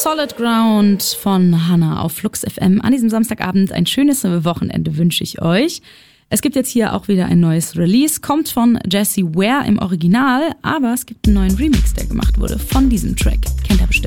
Solid Ground von Hannah auf Flux FM. An diesem Samstagabend ein schönes Wochenende wünsche ich euch. Es gibt jetzt hier auch wieder ein neues Release, kommt von Jessie Ware im Original, aber es gibt einen neuen Remix, der gemacht wurde von diesem Track. Kennt ihr bestimmt.